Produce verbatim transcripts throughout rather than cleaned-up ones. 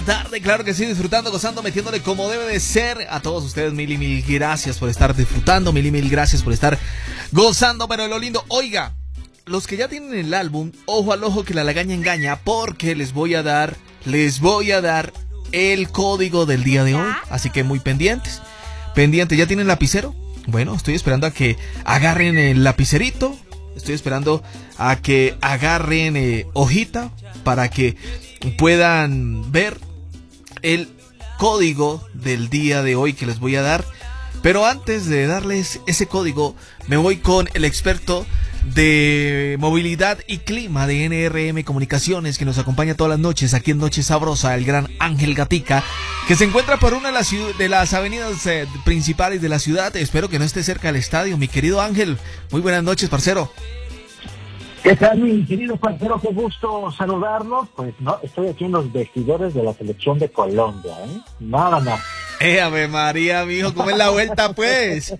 Tarde, claro que sí, disfrutando, gozando, metiéndole como debe de ser. A todos ustedes, mil y mil gracias por estar disfrutando, mil y mil gracias por estar gozando, pero lo lindo, oiga, los que ya tienen el álbum, ojo al ojo que la lagaña engaña, porque les voy a dar, les voy a dar el código del día de hoy, así que muy pendientes, pendientes, ¿ya tienen lapicero? Bueno, estoy esperando a que agarren el lapicerito, estoy esperando a que agarren eh, hojita para que puedan ver el código del día de hoy que les voy a dar. Pero antes de darles ese código, me voy con el experto de movilidad y clima de N R M Comunicaciones, que nos acompaña todas las noches aquí en Noche Sabrosa, el gran Ángel Gatica, que se encuentra por una de las, de las avenidas eh, principales de la ciudad. Espero que no esté cerca del estadio. Mi querido Ángel, muy buenas noches, parcero. ¿Qué tal, mi querido parcero? Qué gusto saludarlos. Pues no, estoy aquí en los vestidores de la selección de Colombia, ¿eh? Nada más. ¡Eh, Ave María, mijo! ¿Cómo es la vuelta, pues?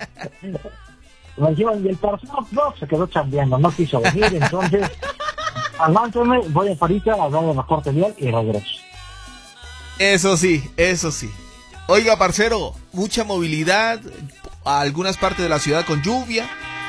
Y el parcero no, se quedó chambeando, no quiso venir, entonces aguántame, voy a Parita a darle reporte vial y regreso. Eso sí, eso sí. Oiga, parcero, mucha movilidad a algunas partes de la ciudad con lluvia.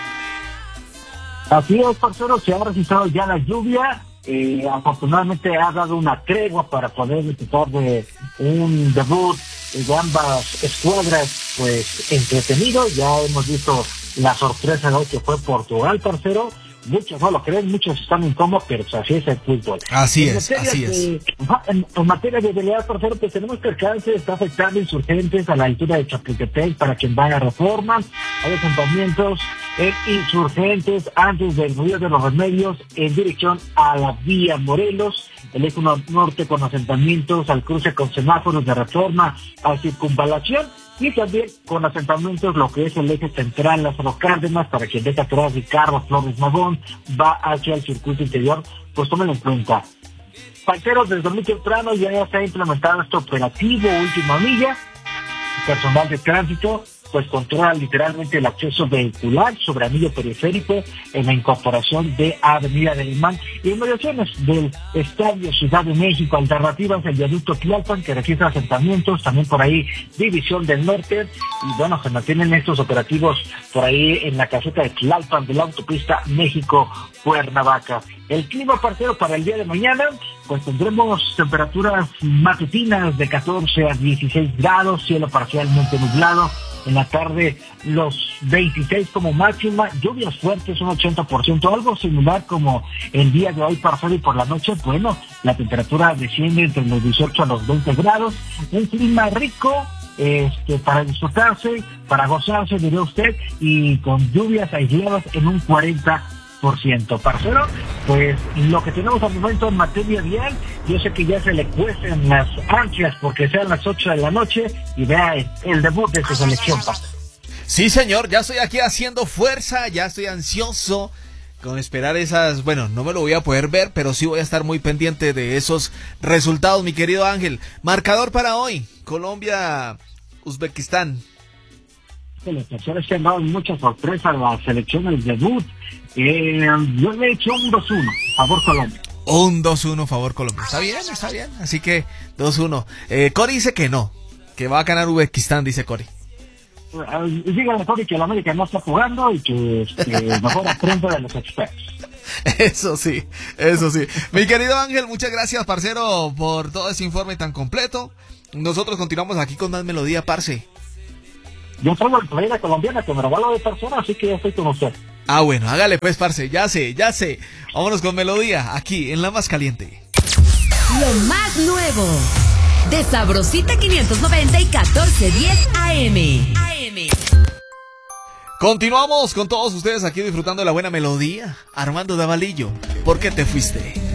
Así es, parcero, se ha registrado ya la lluvia. Eh, afortunadamente ha dado una tregua para poder disfrutar de un debut de ambas escuadras, pues entretenido. Ya hemos visto la sorpresa de hoy que fue Portugal, parcero. Muchos no lo creen, muchos están incómodos, pero pues así es el fútbol. Así es, así de, es. En, en materia de velocidad, parcero, pues tenemos que alcance, está afectando Insurgentes a la altura de Chapultepec para quien vaya a Reforma. Hay asentamientos en Insurgentes antes del Río de los Remedios en dirección a la vía Morelos. El eje norte con asentamientos al cruce con semáforos de Reforma a Circunvalación. Y también con asentamientos lo que es el eje central, Lázaro Cárdenas, para quien deja atrás Ricardo Flores Magón, va hacia el circuito interior, pues tómenlo en cuenta. Parceros, desde muy temprano ya se ha implementado este operativo Última Milla. Personal de tránsito pues controla literalmente el acceso vehicular sobre anillo periférico en la incorporación de Avenida del Imán y inmediaciones del Estadio Ciudad de México, alternativas del viaducto Tlalpan que registra asentamientos, también por ahí División del Norte, y bueno, se mantienen estos operativos por ahí en la caseta de Tlalpan de la autopista México-Cuernavaca. El clima, parcero, para el día de mañana, pues tendremos temperaturas matutinas de catorce a dieciséis grados, cielo parcialmente nublado. En la tarde los veintiséis como máxima, lluvias fuertes un ochenta por ciento, algo similar como el día de hoy, parcero, y por la noche, bueno, la temperatura desciende entre los dieciocho a los veinte grados, un clima rico, este, para disfrutarse, para gozarse, diría usted, y con lluvias aisladas en un cuarenta por ciento, parcero. Pues lo que tenemos al momento en materia vial, yo sé que ya se le cuecen las ansias porque sean las ocho de la noche y vea el, el debut de su selección, parcero. Sí, señor, ya estoy aquí haciendo fuerza, ya estoy ansioso con esperar esas, bueno, no me lo voy a poder ver, pero sí voy a estar muy pendiente de esos resultados, mi querido Ángel. Marcador para hoy, Colombia, Uzbekistán. Los terceros se han dado muchas sorpresas, las selecciones de debut. Eh, yo le he hecho un dos uno, favor Colombia. Un dos uno, favor Colombia. Está bien, está bien. Así que dos uno. Eh, Cori dice que no, que va a ganar Uzbekistán, dice Cori. Uh, dígale a Cori que el América no está jugando y que este, mejor aprenda de los expertos. Eso sí, eso sí. Mi querido Ángel, muchas gracias, parcero, por todo ese informe tan completo. Nosotros continuamos aquí con más melodía, parce. Yo traigo la playera colombiana que me regalo de persona, así que ya estoy con usted. Ah, bueno, hágale pues, parce, ya sé, ya sé. Vámonos con melodía, aquí en La Más Caliente. Lo más nuevo de Sabrosita quinientos noventa y catorce diez A M. A M. Continuamos con todos ustedes aquí disfrutando de la buena melodía. Armando Davalillo, ¿por qué te fuiste?